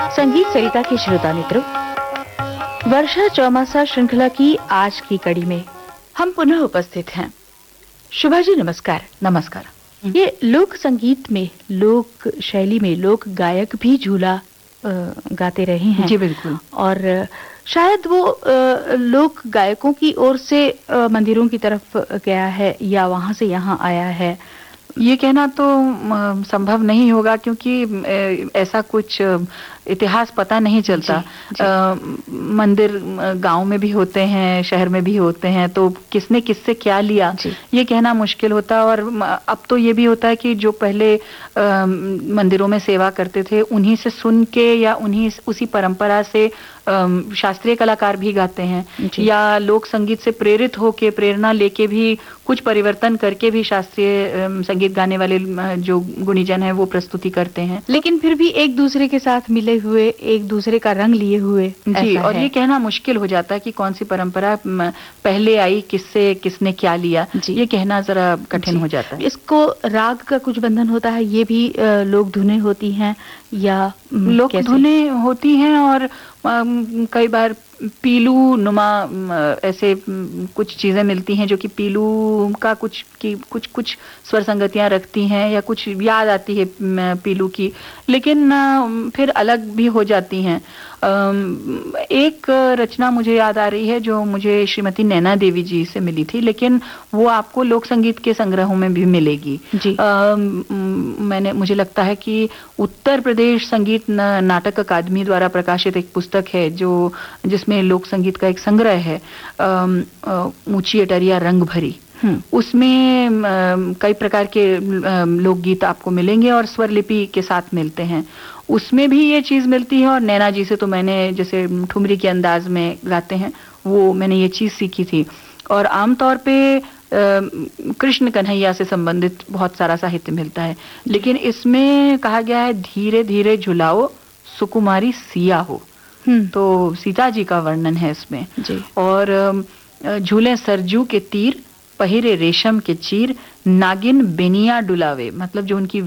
संगीत सरिता के श्रोता मित्रों, वर्षा चौमासा श्रृंखला की आज की कड़ी में हम पुनः उपस्थित हैं। शुभा जी नमस्कार। नमस्कार। ये लोक संगीत में, लोक शैली में लोक गायक भी झूला गाते रहे हैं। जी बिल्कुल। और शायद वो लोक गायकों की ओर से मंदिरों की तरफ गया है या वहां से यहाँ आया है, ये कहना तो संभव नहीं होगा, क्योंकि ऐसा कुछ इतिहास पता नहीं चलता। मंदिर गांव में भी होते हैं, शहर में भी होते हैं, तो किसने किससे क्या लिया ये कहना मुश्किल होता। और अब तो ये भी होता है कि जो पहले मंदिरों में सेवा करते थे उन्हीं से सुन के या उसी परंपरा से शास्त्रीय कलाकार भी गाते हैं, या लोक संगीत से प्रेरित होके, प्रेरणा लेके भी कुछ परिवर्तन करके भी शास्त्रीय संगीत गाने वाले जो गुणीजन है वो प्रस्तुति करते हैं। लेकिन फिर भी एक दूसरे के साथ मिले हुए, एक दूसरे का रंग लिए हुए। जी, और ये कहना मुश्किल हो जाता है कि कौन सी परंपरा पहले आई, किससे किसने क्या लिया, ये कहना जरा कठिन हो जाता है। इसको राग का कुछ बंधन होता है, ये भी लोक धुनें होती हैं या लोक धुनें होती हैं, और कई बार पीलू नुमा ऐसे कुछ चीजें मिलती हैं जो कि पीलू का कुछ स्वर संगतियां रखती हैं, या कुछ याद आती है पीलू की, लेकिन फिर अलग भी हो जाती हैं। एक रचना मुझे याद आ रही है जो मुझे श्रीमती नैना देवी जी से मिली थी, लेकिन वो आपको लोक संगीत के संग्रहों में भी मिलेगी। जी। मुझे लगता है कि उत्तर प्रदेश संगीत नाटक अकादमी द्वारा प्रकाशित एक पुस्तक है जिसमें लोक संगीत का एक संग्रह है, ऊंची अटरिया रंग भरी। उसमें कई प्रकार के लोकगीत आपको मिलेंगे और स्वर लिपि के साथ मिलते हैं। उसमें भी ये चीज मिलती है, और नैना जी से तो मैंने, जैसे ठुमरी के अंदाज में गाते हैं, वो मैंने ये चीज सीखी थी। और आमतौर पे कृष्ण कन्हैया से संबंधित बहुत सारा साहित्य मिलता है, लेकिन इसमें कहा गया है धीरे धीरे झुलाओ सुकुमारी सिया हो। तो सीता जी का वर्णन है इसमें। और झूले सरजू के तीर, पहिरे रेशम के चीर, नागिन बेनिया डुलावे, मतलब जो उनकी